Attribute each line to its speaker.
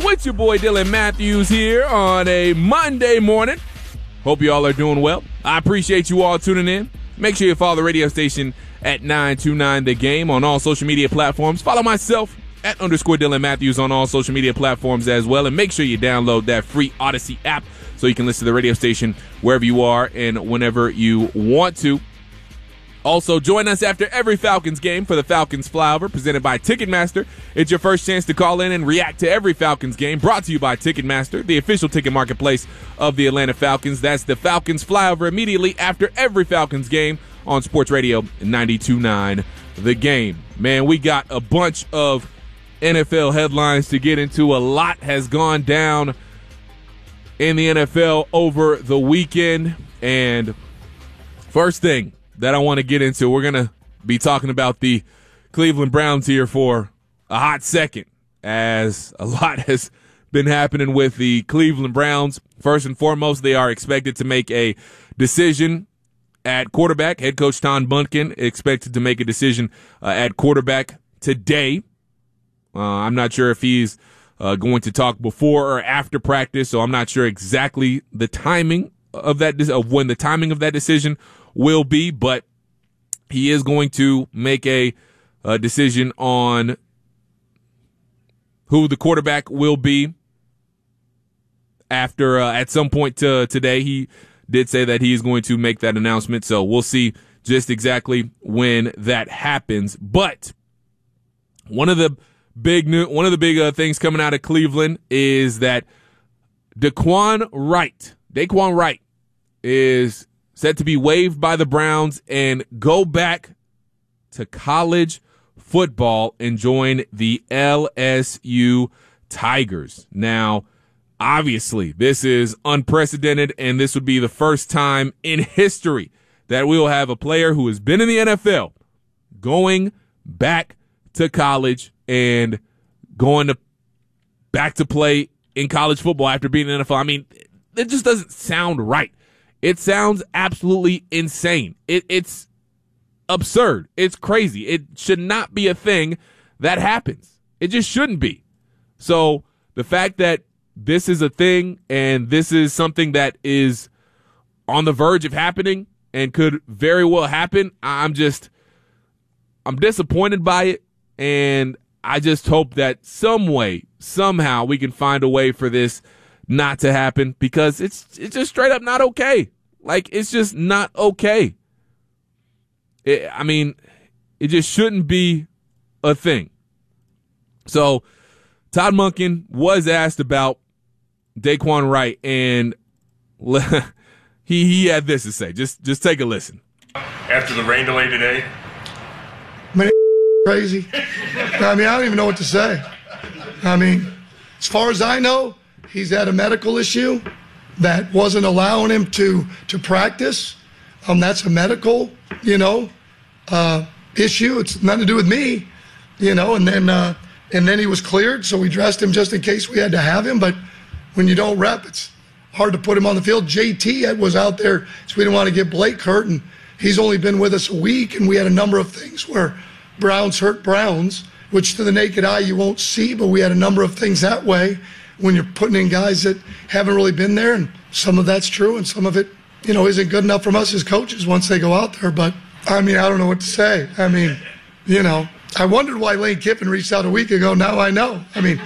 Speaker 1: with your boy Dylan Matthews here on a Monday morning. Hope you all are doing well. I appreciate you all tuning in. Make sure you follow the radio station at 929 The Game on all social media platforms. Follow myself at _Dylan Matthews on all social media platforms as well. And make sure you download that free Odyssey app so you can listen to the radio station wherever you are and whenever you want to. Also, join us after every Falcons game for the Falcons Flyover, presented by Ticketmaster. It's your first chance to call in and react to every Falcons game, brought to you by Ticketmaster, the official ticket marketplace of the Atlanta Falcons. That's the Falcons Flyover immediately after every Falcons game on Sports Radio 92.9 The Game. Man, we got a bunch of NFL headlines to get into. A lot has gone down in the NFL over the weekend. And first thing that I want to get into, we're going to be talking about the Cleveland Browns here for a hot second, as a lot has been happening with the Cleveland Browns. First and foremost, they are expected to make a decision at quarterback. Head coach Todd Monken expected to make a decision at quarterback today. I'm not sure if he's going to talk before or after practice, so I'm not sure exactly the timing of that, of when the timing of that decision will be, but he is going to make a decision on who the quarterback will be after at some point today. He did say that he is going to make that announcement, so we'll see just exactly when that happens. But one of the big things coming out of Cleveland is that Daquan Wright is set to be waived by the Browns and go back to college football and join the LSU Tigers. Now, obviously, this is unprecedented, and this would be the first time in history that we will have a player who has been in the NFL going back to college and going back to play in college football after being in the NFL. I mean, it just doesn't sound right. It sounds absolutely insane. It's absurd. It's crazy. It should not be a thing that happens. It just shouldn't be. So the fact that this is a thing and this is something that is on the verge of happening and could very well happen, I'm disappointed by it, and I just hope that somehow we can find a way for this not to happen, because it's just straight up not okay. Like, it's just not okay. It just shouldn't be a thing. So Todd Monken was asked about Daquan Wright, and he had this to say. Just take a listen.
Speaker 2: After the rain delay today?
Speaker 3: Crazy. I don't even know what to say. As far as I know, he's had a medical issue that wasn't allowing him to practice. That's a medical, issue. It's nothing to do with me, and then he was cleared, so we dressed him just in case we had to have him. But when you don't rep, it's hard to put him on the field. JT was out there, so we didn't want to get Blake hurt, and he's only been with us a week, and we had a number of things where Browns hurt Browns, which to the naked eye you won't see, but we had a number of things that way when you're putting in guys that haven't really been there, and some of that's true, and some of it, isn't good enough from us as coaches once they go out there. But, I don't know what to say. I wondered why Lane Kiffin reached out a week ago. Now I know.